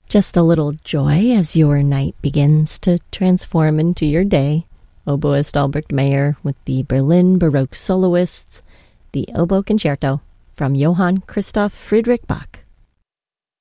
Just a little joy as your night begins to transform into your day. Oboist Albrecht Meyer with the Berlin Baroque Soloists, the Oboe Concerto from Johann Christoph Friedrich Bach.